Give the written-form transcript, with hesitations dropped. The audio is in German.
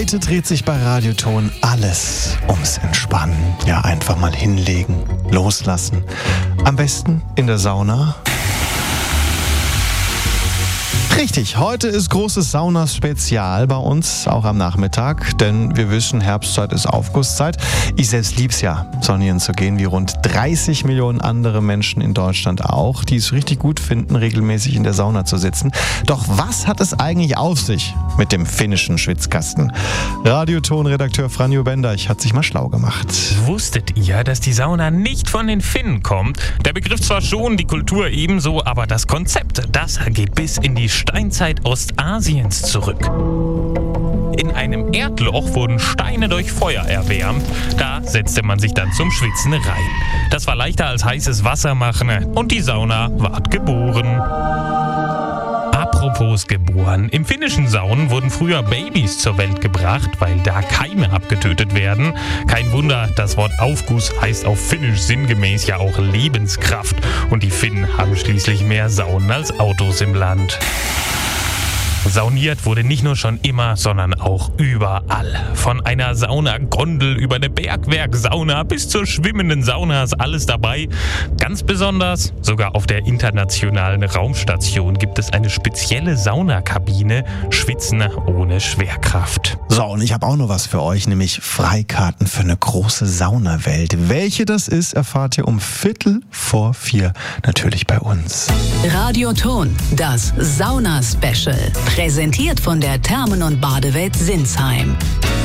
Heute dreht sich bei Radioton alles ums Entspannen. Ja, einfach mal hinlegen, loslassen. Am besten in der Sauna. Richtig, heute ist großes Saunaspezial bei uns, auch am Nachmittag, denn wir wissen, Herbstzeit ist Aufgusszeit. Ich selbst lieb's ja, saunieren zu gehen, wie rund 30 Millionen andere Menschen in Deutschland auch, die es richtig gut finden, regelmäßig in der Sauna zu sitzen. Doch was hat es eigentlich auf sich mit dem finnischen Schwitzkasten? Radioton-Redakteur Franjo Bendeich hat sich mal schlau gemacht. Wusstet ihr, dass die Sauna nicht von den Finnen kommt? Der Begriff zwar schon, die Kultur ebenso, aber das Konzept, das geht bis in die Steinzeit Ostasiens zurück. In einem Erdloch wurden Steine durch Feuer erwärmt. Da setzte man sich dann zum Schwitzen rein. Das war leichter als heißes Wasser machen und die Sauna ward geboren. Apropos geboren. Im finnischen Saunen wurden früher Babys zur Welt gebracht, weil da Keime abgetötet werden. Kein Wunder, das Wort Aufguss heißt auf Finnisch sinngemäß ja auch Lebenskraft. Und die Finnen haben schließlich mehr Saunen als Autos im Land. Sauniert wurde nicht nur schon immer, sondern auch überall. Von einer Saunagondel über eine Bergwerksauna bis zur schwimmenden Sauna ist alles dabei. Ganz besonders, sogar auf der internationalen Raumstation gibt es eine spezielle Saunakabine, Schwitzen ohne Schwerkraft. So, und ich habe auch noch was für euch, nämlich Freikarten für eine große Saunawelt. Welche das ist, erfahrt ihr um 3:45 natürlich bei uns. Radioton, das Sauna-Special. Präsentiert von der Thermen- und Badewelt Sinsheim.